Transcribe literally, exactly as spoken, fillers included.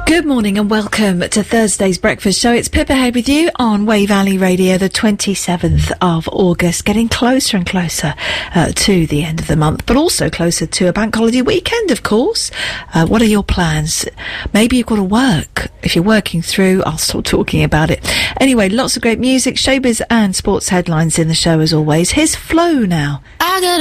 Good morning and welcome to Thursday's Breakfast Show. It's Pippa Head with you on Wave Valley Radio, the twenty-seventh of August, getting closer and closer uh, to the end of the month, but also closer to a bank holiday weekend, of course. Uh, what are your plans? Maybe you've got to work. If you're working through, I'll stop talking about it. Anyway, lots of great music, showbiz and sports headlines in the show as always. Here's Flo now. I got